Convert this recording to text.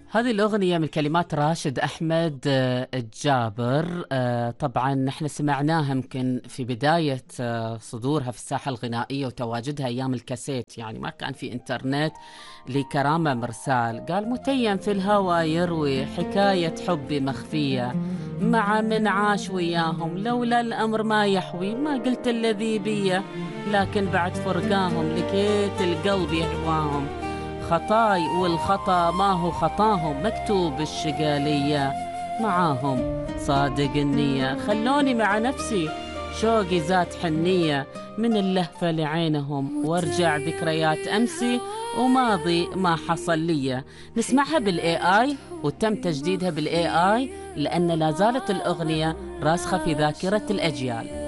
هذه الأغنية من كلمات راشد أحمد الجابر. طبعا احنا سمعناها يمكن في بداية صدورها في الساحة الغنائية وتواجدها أيام الكاسيت، يعني ما كان في إنترنت. لكرامة مرسال قال: متيم في الهوى يروي حكاية حبي مخفية، مع من عاش وياهم لولا الأمر ما يحوي، ما قلت الذي بيه لكن بعد فرقاهم لكيت القلب يهواهم، خطاي والخطا ما هو خطاهم، مكتوب الشقالية معاهم صادق النية، خلوني مع نفسي شوقي ذات حنية، من اللهفة لعينهم وارجع ذكريات أمسي وماضي ما حصل لي. نسمعها بالاي اي، وتم تجديدها بالاي اي لأن لا زالت الأغنية راسخة في ذاكرة الأجيال.